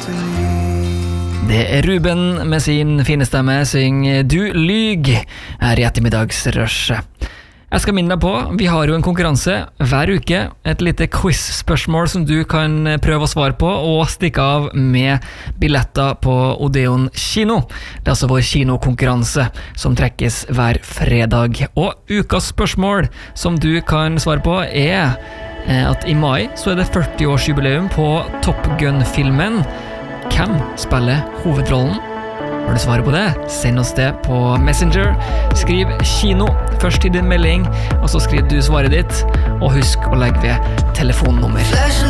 Det Ruben med sin fine stemme syng Du lyg her I ettermiddagsrushet. Jeg skal minne deg på, vi har jo en konkurranse hver uke, et lite quiz-spørsmål som du kan prøve å svare på, og stikke av med billetter på Odeon kino. Det altså vår kinokonkurranse som trekkes hver fredag. Og ukas spørsmål som du kan svare på at I mai så det 40-årsjubileum på Top Gun-filmen. Hvem spiller hovedrollen? Har du svaret på det? Send oss det på Messenger. Skriv kino først I din melding, og så skriver du svaret ditt, og husk å legge ved telefonnummer.